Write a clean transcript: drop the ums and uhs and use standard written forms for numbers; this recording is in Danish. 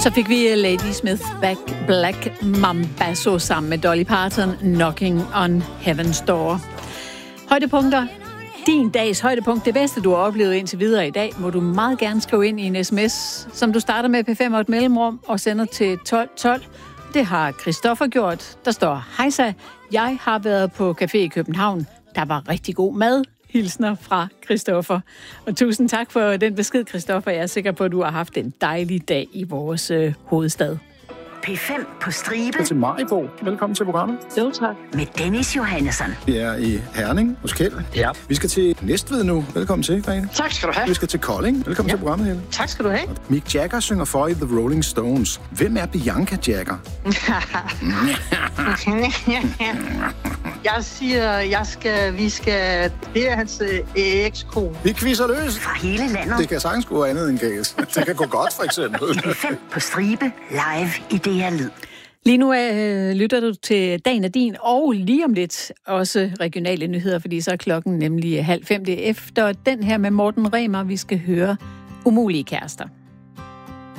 Så fik vi Lady Smith Black Mambazo sammen med Dolly Parton, Knocking on Heaven's Door. Højdepunkter. Din dags højdepunkt, det bedste, du har oplevet indtil videre i dag, må du meget gerne skrive ind i en sms, som du starter med P5 og et mellemrum og sender til 1212. Det har Christoffer gjort. Der står, hejsa, jeg har været på café i København. Der var rigtig god mad. Hilsner fra Christoffer. Og tusind tak for den besked, Christoffer. Jeg er sikker på, at du har haft en dejlig dag i vores hovedstad. P5 på stribe. Til Maribo. Velkommen til programmet. Jo, tak. Med Dennis Johannesson. Vi er i Herning hos Kjeld. Ja. Vi skal til Næstved nu. Velkommen til, Grete. Tak skal du have. Vi skal til Kolding. Velkommen til programmet, Helle. Tak skal du have. Mick Jagger synger for i The Rolling Stones. Hvem er Bianca Jagger? Jeg siger, vi skal... Det er hans ekskone. Vi quizzer løs. Fra hele landet. Det kan sagtens gå andet end gas. Det kan gå godt, for eksempel. P5 på stribe. Live i DR Lyd. Lige nu lytter du til Dagen er din, og lige om lidt også regionale nyheder, fordi så er klokken nemlig 4:30. Det er efter den her med Morten Remer, vi skal høre Umulige kærester.